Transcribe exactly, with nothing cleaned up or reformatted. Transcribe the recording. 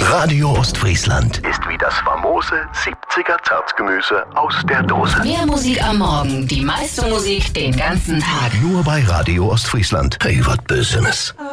Radio Ostfriesland ist wie das famose siebziger Zartgemüse aus der Dose. Mehr Musik am Morgen, die meiste Musik den ganzen Tag. Nur bei Radio Ostfriesland. Hey, was Bösemes.